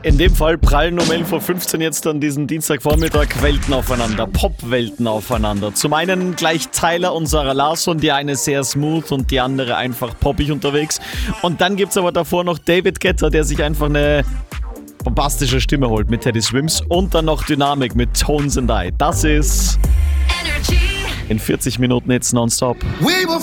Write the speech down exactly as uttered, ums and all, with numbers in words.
In dem Fall prallen um elf Uhr fünfzehn jetzt an diesem Dienstagvormittag Welten aufeinander, Pop-Welten aufeinander. Zum einen gleich Tyler und Sarah Larsson, die eine sehr smooth und die andere einfach poppig unterwegs. Und dann gibt's aber davor noch David Guetta, der sich einfach eine bombastische Stimme holt mit Teddy Swims und dann noch Dynamik mit Tones and I. Das ist in vierzig Minuten jetzt nonstop.